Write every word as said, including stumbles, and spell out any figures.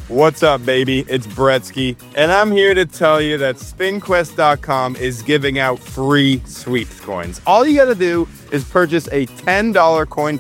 What's up, baby? It's Bretsky, and I'm here to tell you that spin quest dot com is giving out free sweeps coins. All you gotta do is purchase a ten dollar coin